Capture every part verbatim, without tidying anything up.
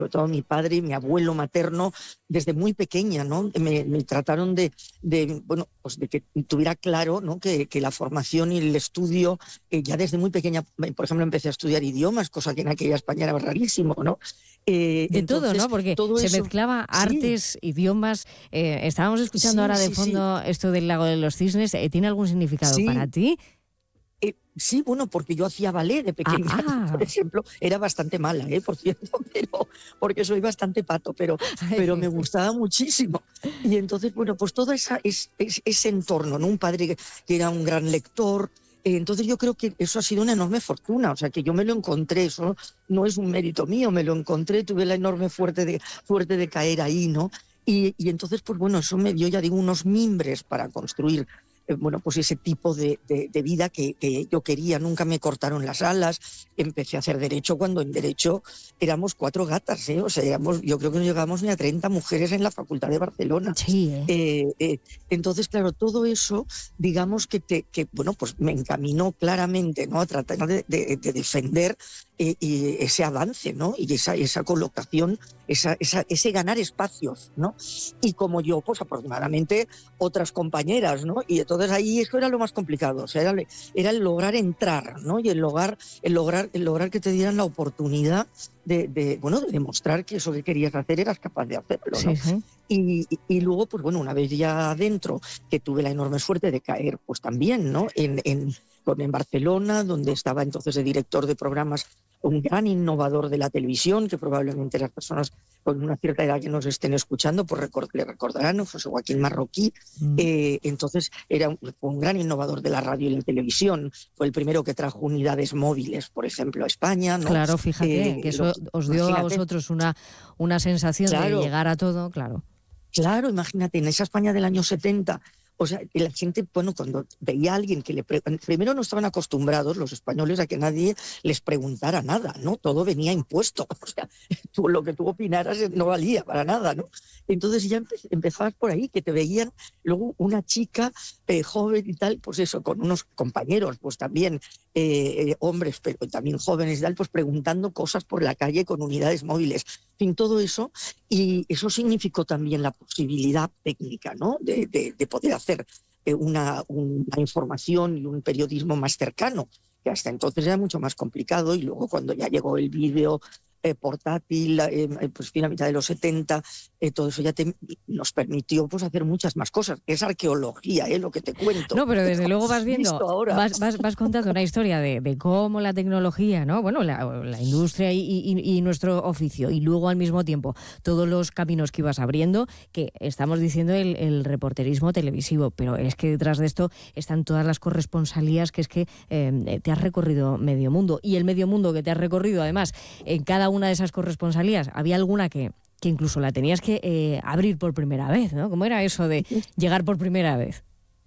sobre todo mi padre y mi abuelo materno, desde muy pequeña, ¿no? Me, me trataron de, de, bueno, pues de que tuviera claro, ¿no? que, que la formación y el estudio, eh, ya desde muy pequeña, por ejemplo, empecé a estudiar idiomas, cosa que en aquella España era rarísimo, ¿no? Eh, de entonces, todo, ¿no? Porque todo se eso, mezclaba artes, sí, idiomas. Eh, estábamos escuchando sí, ahora de sí, fondo sí. esto del lago de los cisnes. Eh, ¿Tiene algún significado Sí. para ti? Eh, sí, bueno, porque yo hacía ballet de Ah, pequeña, ah. por ejemplo. Era bastante mala, ¿eh? Por cierto, pero porque soy bastante pato, pero, pero me gustaba muchísimo. Y entonces, bueno, pues todo esa, es, es, ese entorno, ¿no? Un padre que, que era un gran lector. Eh, entonces yo creo que eso ha sido una enorme fortuna, o sea, que yo me lo encontré, eso no es un mérito mío, me lo encontré, tuve la enorme suerte de, suerte de caer ahí, ¿no? Y, y entonces, pues bueno, eso me dio, ya digo, unos mimbres para construir bueno, pues ese tipo de, de, de vida que, que yo quería. Nunca me cortaron las alas. Empecé a hacer derecho cuando en derecho éramos cuatro gatas, ¿eh? O sea, éramos, yo creo que no llegamos ni a treinta mujeres en la Facultad de Barcelona. Sí, ¿eh? Eh, eh, entonces, claro, todo eso, digamos que, te, que bueno, pues me encaminó claramente, ¿no? A tratar de, de, de defender eh, y ese avance, ¿no? Y esa, esa colocación, esa, esa, ese ganar espacios, ¿no? Y como yo, pues afortunadamente otras compañeras, ¿no? Y entonces ahí eso era lo más complicado, o sea, era, era el lograr entrar, ¿no? Y el lograr, el lograr, el lograr que te dieran la oportunidad de, de, bueno, de demostrar que eso que querías hacer eras capaz de hacerlo, ¿no? Sí, sí. Y, y, y luego, pues bueno, una vez ya adentro, que tuve la enorme suerte de caer, pues también, ¿no? En, en, en Barcelona, donde estaba entonces de director de programas, un gran innovador de la televisión, que probablemente las personas con una cierta edad que nos estén escuchando, pues record, le recordarán, ¿no? José Joaquín Marroquí. Mm. Eh, entonces era un, un gran innovador de la radio y la televisión, fue el primero que trajo unidades móviles, por ejemplo, a España, ¿no? Claro, fíjate, eh, que eso lo, os dio imagínate. a vosotros una, una sensación claro. de llegar a todo, claro. Claro, imagínate, en esa España del año setenta, o sea, la gente, bueno, cuando veía a alguien que le... Pre... Primero no estaban acostumbrados los españoles a que nadie les preguntara nada, ¿no? Todo venía impuesto, o sea, tú, lo que tú opinaras no valía para nada, ¿no? Entonces ya empe... empezabas por ahí, que te veían luego una chica eh, joven y tal, pues eso, con unos compañeros, pues también eh, eh, hombres, pero también jóvenes y tal, pues preguntando cosas por la calle con unidades móviles. En fin, todo eso, y eso significó también la posibilidad técnica, ¿no? De, de, de poder hacer Una, una información y un periodismo más cercano, que hasta entonces era mucho más complicado, y luego cuando ya llegó el vídeo eh, portátil, eh, pues fin a mitad de los setenta, eh, todo eso ya te, nos permitió pues hacer muchas más cosas. Es arqueología, eh, lo que te cuento. No, pero desde luego vas viendo, vas, vas, vas contando una historia de, de cómo la tecnología, ¿no? Bueno, la, la industria y, y, y nuestro oficio, y luego al mismo tiempo todos los caminos que ibas abriendo, que estamos diciendo el, el reporterismo televisivo, pero es que detrás de esto están todas las corresponsalías, que es que eh, te has recorrido medio mundo, y el medio mundo que te has recorrido, además, en cada una de esas corresponsalías había alguna que, que incluso la tenías que eh, abrir por primera vez, ¿no? ¿Cómo era eso de llegar por primera vez?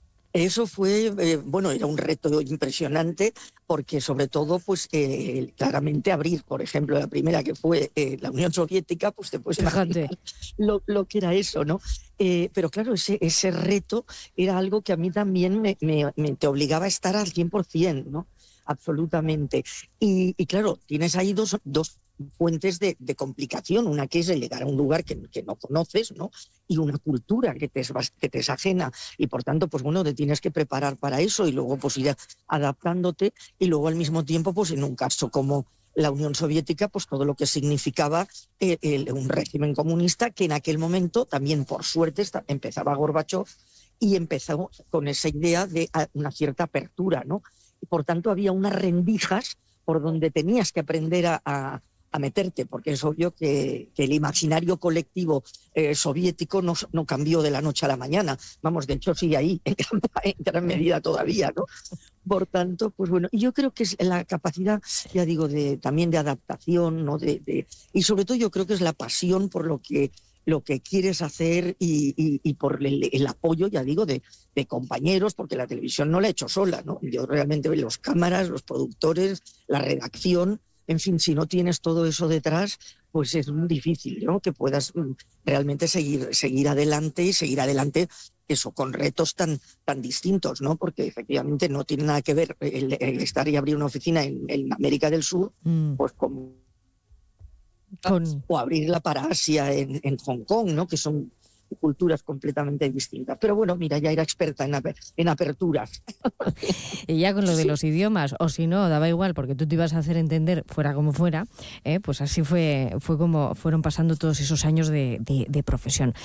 Eso fue, eh, bueno, era un reto impresionante, porque sobre todo, pues eh, claramente abrir, por ejemplo, la primera que fue eh, la Unión Soviética, pues te puedes imaginar lo, lo que era eso, ¿no? Eh, pero claro, ese, ese reto era algo que a mí también me, me, me te obligaba a estar al cien por ciento, ¿no? Absolutamente. Y, y claro, tienes ahí dos, dos fuentes de, de complicación, una que es el llegar a un lugar que, que no conoces, ¿no? Y una cultura que te, es, que te es ajena, y por tanto, pues bueno, te tienes que preparar para eso y luego pues ir adaptándote, y luego al mismo tiempo, pues en un caso como la Unión Soviética, pues todo lo que significaba el, el, un régimen comunista, que en aquel momento también, por suerte, está, empezaba Gorbachov y empezó con esa idea de una cierta apertura, ¿no? Y por tanto había unas rendijas por donde tenías que aprender a, a, a meterte, porque es obvio que, que el imaginario colectivo eh, soviético no, no cambió de la noche a la mañana. Vamos, de hecho sigue ahí, en gran, en gran medida todavía, ¿no? Por tanto, pues bueno, y yo creo que es la capacidad, ya digo, de, también de adaptación, ¿no? De, de, y sobre todo yo creo que es la pasión por lo que lo que quieres hacer, y, y, y por el, el apoyo, ya digo, de, de compañeros, porque la televisión no la he hecho sola, ¿no? Yo realmente, los cámaras, los productores, la redacción, en fin, si no tienes todo eso detrás, pues es muy difícil, ¿no? Que puedas realmente seguir, seguir adelante y seguir adelante eso, con retos tan, tan distintos, ¿no? Porque efectivamente no tiene nada que ver el, el estar y abrir una oficina en, en América del Sur, mm. pues con Con... o abrirla para Asia en, en Hong Kong, ¿no? Que son culturas completamente distintas. Pero bueno, mira, ya era experta en, aper en aperturas. Y ya con lo de los idiomas, o si no, daba igual, porque tú te ibas a hacer entender fuera como fuera, ¿eh? Pues así fue, fue como fueron pasando todos esos años de, de, de profesión.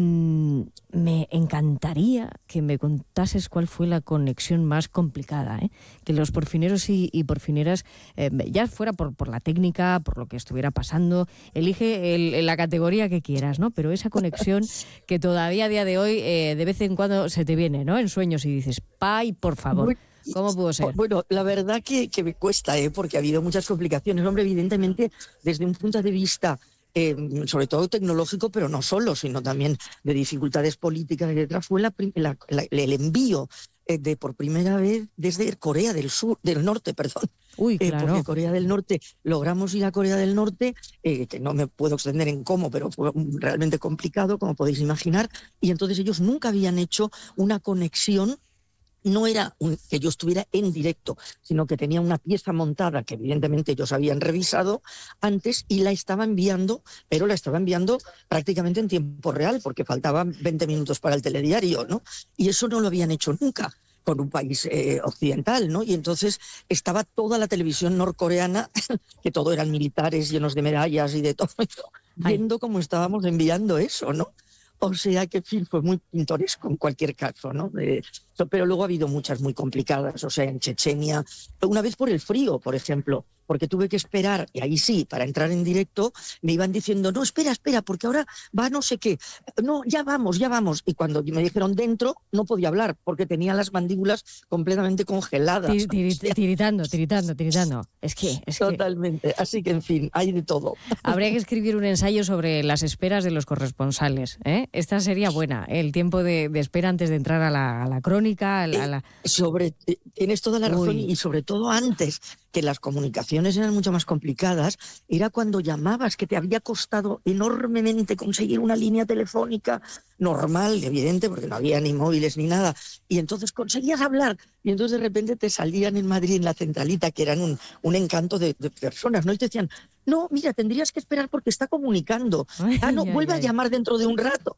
Mm, me encantaría que me contases cuál fue la conexión más complicada, ¿eh? Que los porfineros y, y porfineras, eh, ya fuera por, por la técnica, por lo que estuviera pasando, elige el, la categoría que quieras, ¿no? Pero esa conexión que todavía a día de hoy eh, de vez en cuando se te viene, ¿no? En sueños y dices, ¡pay, por favor! ¿Cómo pudo ser? Bueno, la verdad que, que me cuesta, ¿eh? Porque ha habido muchas complicaciones. Hombre, evidentemente, desde un punto de vista, eh, sobre todo tecnológico, pero no solo, sino también de dificultades políticas y detrás, fue la, la, la, el envío eh, de por primera vez desde Corea del Sur, del Norte, perdón. Uy, claro. Eh, porque Corea del Norte, logramos ir a Corea del Norte, eh, que no me puedo extender en cómo, pero fue realmente complicado, como podéis imaginar, y entonces ellos nunca habían hecho una conexión. No era un, que yo estuviera en directo, sino que tenía una pieza montada que evidentemente ellos habían revisado antes y la estaba enviando, pero la estaba enviando prácticamente en tiempo real, porque faltaban veinte minutos para el telediario, ¿no? Y eso no lo habían hecho nunca con un país eh, occidental, ¿no? Y entonces estaba toda la televisión norcoreana, que todo eran militares llenos de medallas y de todo eso, viendo cómo estábamos enviando eso, ¿no? O sea que, en fin, fue muy pintoresco en cualquier caso, ¿no? Eh, pero luego ha habido muchas muy complicadas, o sea, en Chechenia, una vez por el frío, por ejemplo, porque tuve que esperar, y ahí sí, para entrar en directo, me iban diciendo, no, espera, espera, porque ahora va no sé qué, no, ya vamos, ya vamos, y cuando me dijeron dentro, no podía hablar, porque tenía las mandíbulas completamente congeladas. Tir, tir, tir, tiritando, tiritando, tiritando, es que... Es Totalmente, que... así que, en fin, hay de todo. Habría que escribir un ensayo sobre las esperas de los corresponsales, ¿eh? Esta sería buena, el tiempo de, de espera antes de entrar a la, a la crónica, a la... A la... Eh, sobre, tienes toda la razón, Uy. Y sobre todo antes, que las comunicaciones eran mucho más complicadas, era cuando llamabas, que te había costado enormemente conseguir una línea telefónica normal, evidente, porque no había ni móviles ni nada, y entonces conseguías hablar, y entonces de repente te salían en Madrid, en la centralita, que eran un, un encanto de, de personas, ¿no? Y te decían, no, mira, tendrías que esperar porque está comunicando. Ay, ah, no, ay, vuelve ay. a llamar dentro de un rato.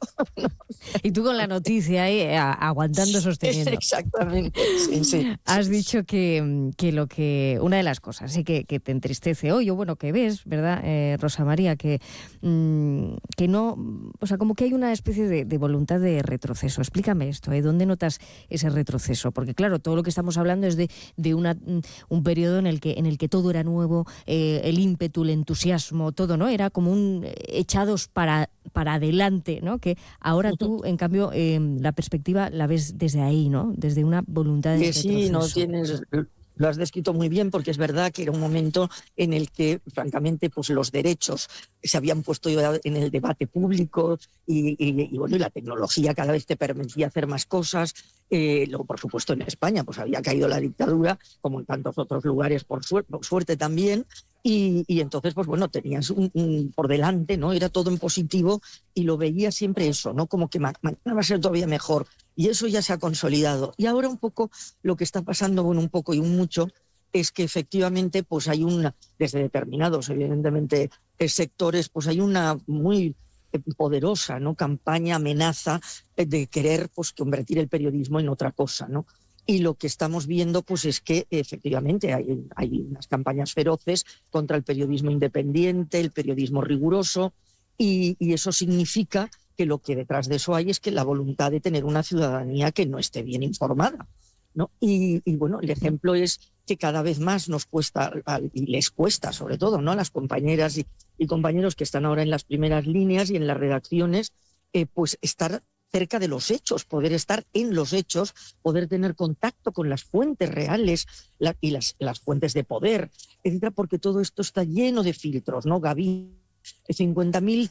Y tú con la noticia ahí, a, aguantando, sosteniendo. Exactamente, sí, sí. Has dicho que, que lo que, una de las cosas sí que, que te entristece hoy, o bueno, que ves, ¿verdad, eh, Rosa María? Que, mmm, que no, o sea, como que hay una especie de, de voluntad de retroceso. Explícame esto, ¿eh? ¿Dónde notas ese retroceso? Porque claro, todo lo que estamos hablando es de, de una, un periodo en el que, en el que todo era nuevo, eh, el ímpetu, el entusiasmo, todo, ¿no? Era como un echados para, para adelante, ¿no? Que ahora tú, en cambio, eh, la perspectiva la ves desde ahí, ¿no? Desde una voluntad de que retroceso. sí, no tienes, lo has descrito muy bien, porque es verdad que era un momento en el que, francamente, pues los derechos se habían puesto en el debate público y, y, y bueno, y la tecnología cada vez te permitía hacer más cosas. Eh, luego, por supuesto, en España pues había caído la dictadura, como en tantos otros lugares, por, suer por suerte también. Y, y entonces, pues bueno, tenías un, un, por delante, ¿no? Era todo en positivo y lo veía siempre eso, ¿no? Como que ma mañana va a ser todavía mejor. Y eso ya se ha consolidado. Y ahora un poco lo que está pasando, bueno, un poco y un mucho, es que efectivamente pues hay una, desde determinados, evidentemente, sectores, pues hay una muy poderosa, ¿no? Campaña, amenaza de querer pues convertir el periodismo en otra cosa, ¿no? Y lo que estamos viendo pues es que efectivamente hay, hay unas campañas feroces contra el periodismo independiente, el periodismo riguroso, y, y eso significa que lo que detrás de eso hay es que la voluntad de tener una ciudadanía que no esté bien informada, ¿no? Y, y bueno, el ejemplo es que cada vez más nos cuesta, y les cuesta sobre todo, ¿no? A las compañeras y, y compañeros que están ahora en las primeras líneas y en las redacciones, eh, pues estar cerca de los hechos, poder estar en los hechos, poder tener contacto con las fuentes reales la, y las, las fuentes de poder, etcétera, porque todo esto está lleno de filtros, ¿no? Gaby, cincuenta mil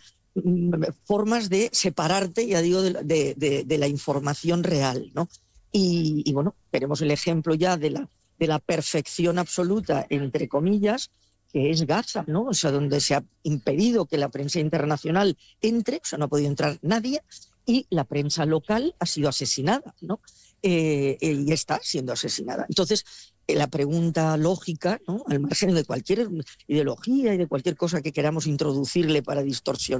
formas de separarte, ya digo, de, de, de, de la información real, ¿no? Y, y bueno, tenemos el ejemplo ya de la, de la perfección absoluta, entre comillas, que es Gaza, ¿no? O sea, donde se ha impedido que la prensa internacional entre, o sea, no ha podido entrar nadie, y la prensa local ha sido asesinada, ¿no? eh, y está siendo asesinada. Entonces, eh, la pregunta lógica, ¿no?, al margen de cualquier ideología y de cualquier cosa que queramos introducirle para distorsionar